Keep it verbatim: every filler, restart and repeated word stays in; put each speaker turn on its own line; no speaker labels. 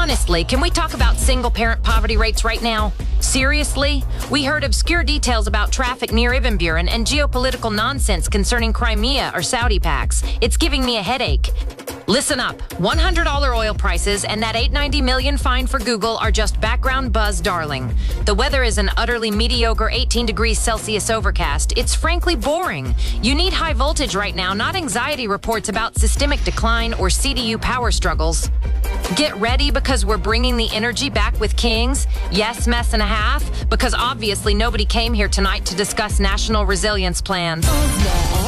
Honestly, can we talk about single-parent poverty rates right now? Seriously? We heard obscure details about traffic near Ibn Buren and geopolitical nonsense concerning Crimea or Saudi pacts. It's giving me a headache. Listen up. one hundred dollar oil prices and that eight hundred ninety million dollars fine for Google are just background buzz, darling. The weather is an utterly mediocre eighteen degrees Celsius overcast. It's frankly boring. You need high voltage right now, not anxiety reports about systemic decline or C D U power struggles. Get ready because we're bringing the energy back with Kings. Yes, mess and a half, because obviously nobody came here tonight to discuss national resilience plans.